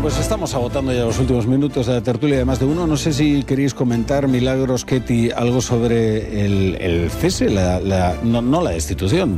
Pues estamos agotando ya los últimos minutos de la tertulia de Más de Uno. No sé si queréis comentar, Milagros, Ketty, algo sobre el cese, no la destitución.